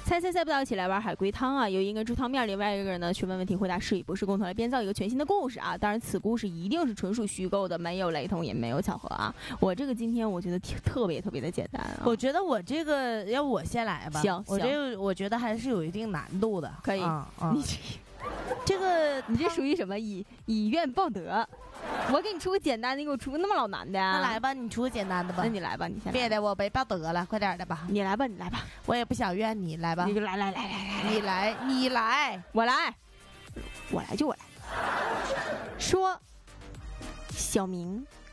猜不到，一起来玩海龟汤啊！有一个猪汤面，另外一个人呢去问问题，回答是与不是，共同来编造一个全新的故事啊！当然，此故事一定是纯属虚构的，没有雷同，也没有巧合啊！我这个今天我觉得特别的简单啊！ 我觉得我这个要我先来吧。 行， 我这个我觉得还是有一定难度的。 可以，你这属于什么？以怨报德。我给你出个简单的，你给我出个那么老难的啊！ 那来吧，你出个简单的吧。 那你来吧，你先来。 别的我没报德了，快点的吧。 你来吧。 我也不想怨你，来吧。 你来， 你来， 我来就我来。说，小明